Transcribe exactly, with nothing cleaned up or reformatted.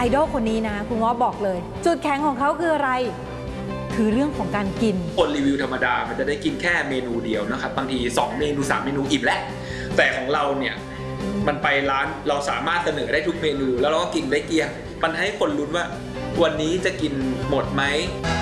ไอดอลคนนี้นะคุณง้อบอกเลยจุดแข็งของเขาคืออะไรคือเรื่องของการกินคนรีวิวธรรมดามันจะได้กินแค่เมนูเดียวนะครับบางทีสองเมนูสามเมนูอิ่มแล้วแต่ของเราเนี่ยมันไปร้านเราสามารถเสนอได้ทุกเมนูแล้วเราก็กินได้เกลี้ยงมันให้คนลุ้นว่าวันนี้จะกินหมดไหม